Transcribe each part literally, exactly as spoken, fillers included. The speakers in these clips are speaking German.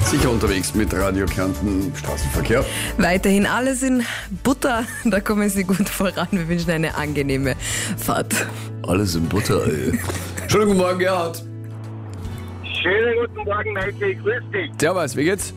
Sicher unterwegs mit Radio Kärnten Straßenverkehr. Weiterhin alles in Butter, da kommen Sie gut voran. Wir wünschen eine angenehme Fahrt. Alles in Butter, ey. Schönen guten Morgen, Gerhard. Schönen guten Morgen, Maike, grüß dich. Servus, wie geht's?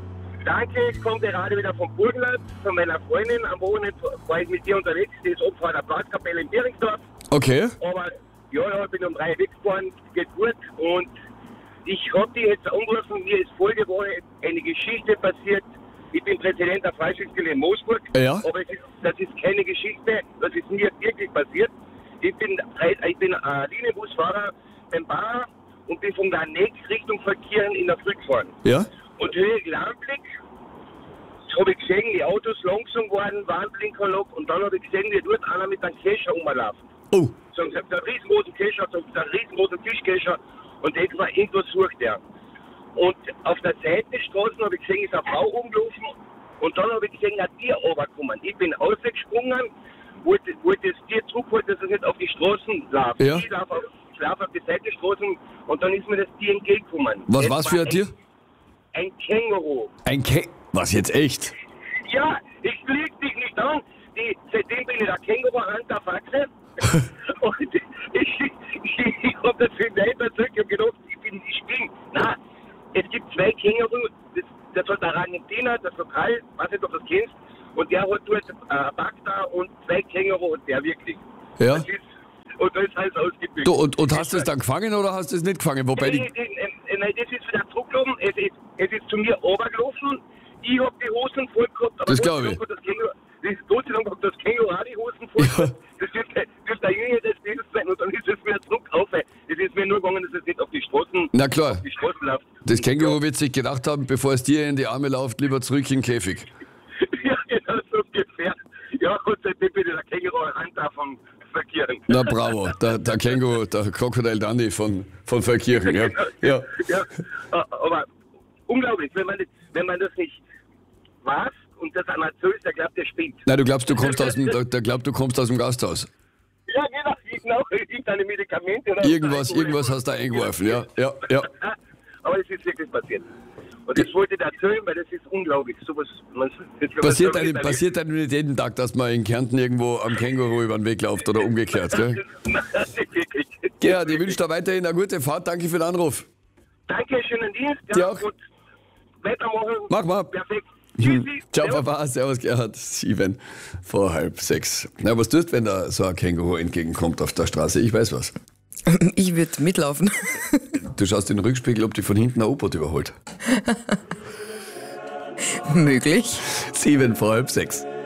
Danke, ich komme gerade wieder vom Burgenland, von meiner Freundin. Am Wochenende war ich mit dir unterwegs, die ist Opfer der Blaskapelle in Bieringsdorf. Okay. Aber ja, ja, ich bin um drei weggefahren, geht gut. Und ich habe die jetzt angerufen, mir ist folgende Woche eine Geschichte passiert. Ich bin Präsident der Freischützschule in Moosburg. Ja. Aber es ist, das ist keine Geschichte, das ist mir wirklich passiert. Ich bin, ich bin äh, Linienbusfahrer beim Bar und bin von der nächsten Richtung Verkehr in der Früh gefahren. Ja. Und höre ich den Anblick, habe ich gesehen, die Autos langsam waren, Warnblinker lag und dann habe ich gesehen, wie dort einer mit einem Kescher rumläuft. Oh. So einen riesengroßen Kescher, so einen riesengroßen Tischkescher und ich war, irgendwas sucht er. Und auf der Seitenstraße habe ich gesehen, ist eine Frau rumgelaufen und dann habe ich gesehen, ein Tier runtergekommen. Ich bin ausgesprungen, wollte, wollte das Tier zurückholen, dass es nicht auf die Straßen läuft. Ja. Ich laufe auf, lauf auf die Seitenstraßen und dann ist mir das Tier entgegengekommen. Was Das war's war für ein Tier? Ein Känguru. Ein Ke... Was, jetzt echt? Ja, ich flieg dich nicht an. Die, seitdem bin ich der Känguru-Hunter Faxe. Und ich, ich, ich, ich hab das für den erzählt. Ich hab gedacht, ich bin, ich bin. Na, es gibt zwei Känguru. Das, das hat der Argentiner, das Lokal, weiß nicht, ob du das kennst. Und der hat dort äh, Bagda und zwei Känguru und der wirklich. Ja. Das ist, und das ist alles ausgebildet. Du, und, und hast du es dann gefangen oder hast du es nicht gefangen? Wobei die... Nein, nein, nein, das ist wieder zurückgelaufen. Es ist, es ist zu mir runtergelaufen. Ich hab die Hosen voll gehabt. Aber Das Gott glaub sei ich. Dank hat das Känguru, das, Gott sei Dank hat das Känguru auch die Hosen voll Ja. gehabt. Das wird, wird der Jünger des Bildes sein und dann ist es wieder zurück auf. Es ist mir nur gegangen, dass es nicht auf die Straßen, Na klar. auf die Straßen läuft. Das Känguru wird sich gedacht haben, bevor es dir in die Arme läuft, lieber zurück in den Käfig. Ja, genau so ungefähr. Ja, und seitdem bin ich der Känguru-Hunter vom Verkehren. Na bravo, der, der Känguru, der Crocodile Dundee von, von Verkirchen. Ja. Ja. Ja, aber unglaublich, wenn man, das, wenn man das nicht weiß und das einmal erzählt, der glaubt, der spinnt. Nein, du glaubst, du kommst aus dem, der, der glaubt, du kommst aus dem Gasthaus. Ja, genau, genau, irgendeine Medikamente. Oder Irgendwas, irgendwas hast du da eingeworfen, ja, ja, ja. Aber es ist wirklich passiert. Und das wollte ich erzählen, weil das ist unglaublich. Sowas, man, das Passiert einem, passiert einem nicht jeden Tag, dass man in Kärnten irgendwo am Känguru über den Weg läuft oder umgekehrt, gell? Nein, nicht wirklich. Gerhard, ich wünsche dir weiterhin eine gute Fahrt. Danke für den Anruf. Danke, schönen Dienst. Dir Ja, auch. gut. Weitermachen. Mach mal. Perfekt. Tschüssi. Ciao, Servus. Papa. Servus, Gerhard. Sieben vor halb sechs. Na, was tust du, wenn da so ein Känguru entgegenkommt auf der Straße? Ich weiß was. Ich würde mitlaufen. Du schaust in den Rückspiegel, ob die von hinten ein U-Boot überholt. Möglich. Sieben vor halb sechs.